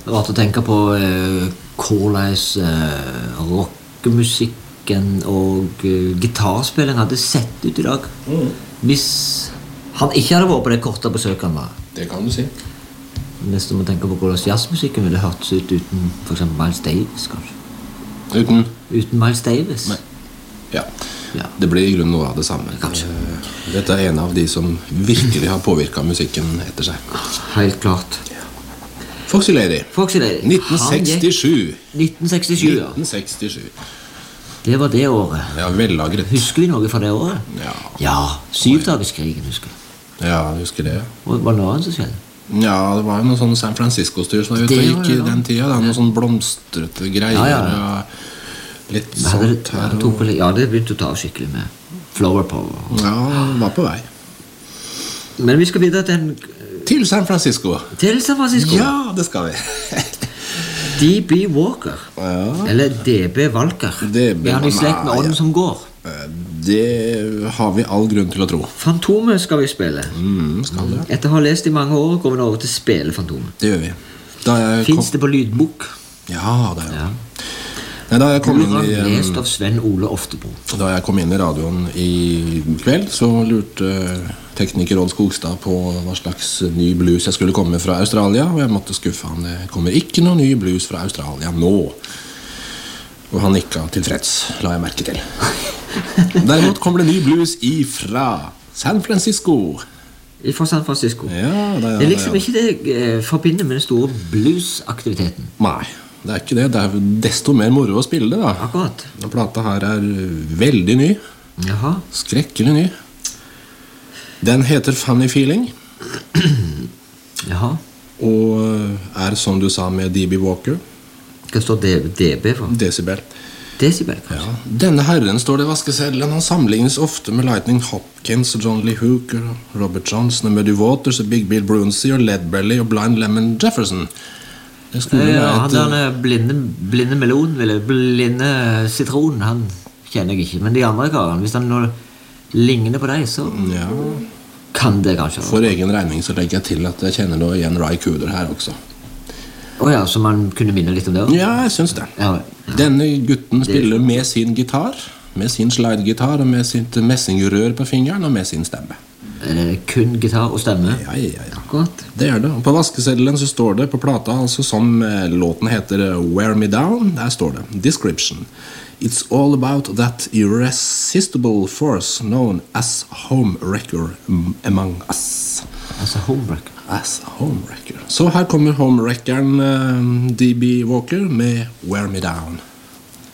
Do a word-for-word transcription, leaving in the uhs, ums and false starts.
rart å tenke på uh, hvordan uh, rockemusikken og uh, gitarspilling hadde sett ut i dag. Mm. Hvis han ikke hadde vært på det korte besøket han var. Det kan du si. Nesten må tenke på hvordan jazzmusikken ville hørtes ut uten for eksempel Miles Davis, kanskje. Uten? Uten Miles Davis. Nei. Ja. Ja. Det blir i grunnen noe av det samme. Kanskje. Dette er en av de som virkelig har påvirket musikken etter seg. Helt klart. Ja. Foxy Lady. Foxy Lady. nitten sekstisju. nitten sekstisju, ja. nitten sekstisju. Det var det året. Ja, vellagret. Husker vi noe fra det året? Ja. Ja, syvdagerskrigen, husker jeg. Ja, jeg husker det. Og var det noe annet som skjedde? Ja, det var jo noe sånn San Francisco-styr som var ute og gikk i den tida. Det var noe sånn blomstrete greier. Ja, ja. Og litt Men hadde sånt det- her. tok på litt- Ja, det begynte å ta skikkelig med Flower Power. Ja, det var på vei. Men vi skal videre til en Til San Francisco. Til San Francisco. Ja, det skal vi. D B Walker. Ja. Eller D B Walker. D B Er han i slekt med Nei, ånden ja. som går? Det har vi all grunn til å tro. Fantomet skal vi spille. Mm, skal det. Etter å ha lest i mange år går vi nå over til spille Fantomet. Det gjør vi. Da jeg Finns kom... det på lydbok? Ja, det er Ja. Nei, da jeg kom inn Buran, i um, lest av Sven Ole Oftebro. Da jeg kom inn i radioen i kveld, så lurte tekniker Odd Skogstad på hva slags ny blues jeg skulle komme fra Australia, og jeg måtte skuffe han. Det kommer ikke noe ny blues fra Australia nå. Og han nikka tilfreds, la jeg merke til. Derimot kommer det ny blues ifra San Francisco. Fra San Francisco. Ja, det, Det er liksom ja. ikke det jeg eh, forbinder med den store bluesaktiviteten. Nei, det er ikke det. Det er desto mer moro å spille det, da. Akkurat. Den plata her er veldig ny. Jaha. Skrekkelig ny. Den heter Funny Feeling. Jaha. Og er, som du sa, med D B Walker. Hva står D- DB for? Decibel. Decibel, kanskje? Ja. Denne herren, står det i vaskeseddelen, han sammenlignes ofte med Lightning Hopkins og John Lee Hooker, Robert Johnson og Muddy Waters og Big Bill Brunsey og Led Belly og Blind Lemon Jefferson. Det skulle Ja, være han et- der er blinde, blinde melon, eller blinde sitron, han kjenner jeg ikke. Men de andre karene, hvis han nå ligner på deg, så Ja. kan det kanskje. For egen regning så legger jeg til at jeg kjenner noe igjen Ry Cooder her også. Åja, så man kunne minne litt om det også? Ja, jeg synes det. Ja, ja. Denne gutten spiller med sin gitar, med sin slide-gitar og med sitt messingrør på fingeren og med sin stemme. Er det kun gitar og stemme? Ja, ja, ja. Akkurat. Det er det. På vaskeseddelen så står det på plata, altså som eh, låten heter Wear Me Down, der står det Description. It's all about that irresistible force known as homewrecker among us. Altså homebreaker. As homewrecker. Så her kommer homewreckeren eh, D B Walker med Wear Me Down.